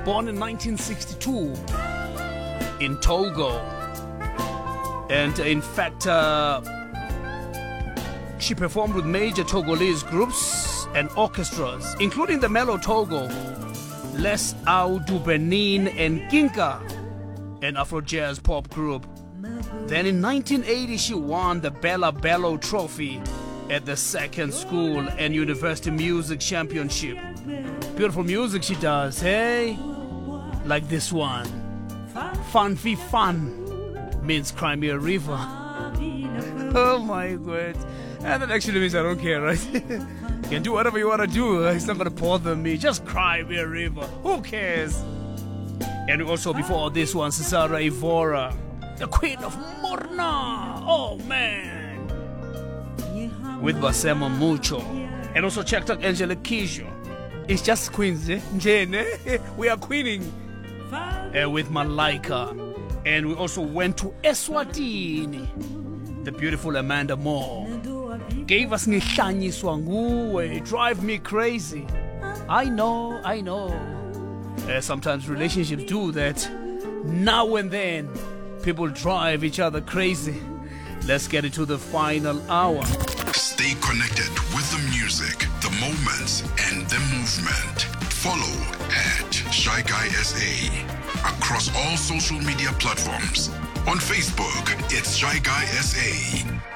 born in 1962 in Togo. And in fact, she performed with major Togolese groups and orchestras, including the Mellow Togo, Les Audu Benin, and Kinka, an Afro-jazz pop group. Then in 1980, she won the Bella Bello Trophy at the Second School and University Music Championship. Beautiful music she does, hey? Like this one. Fun Fi Fun means Crimea River. Oh my God. And that actually means I don't care, right? You can do whatever you want to do. It's not going to bother me. Just Crimea River. Who cares? And also before this one, Cesara Evora, the Queen of Morna. Oh man. With Basema Mucho. And also checked out Angela Kijo. It's just queens, eh? Jane, eh? We are queening. With Malaika. And we also went to Eswatini. The beautiful Amanda Moore gave us Ngihlanyiswa Nguwe, Drive Me Crazy. I know. Sometimes relationships do that. Now and then, people drive each other crazy. Let's get into the final hour. Stay connected with the music, the moments, and the movement. Follow at Shy Guy SA across all social media platforms. On Facebook, it's Shy Guy SA.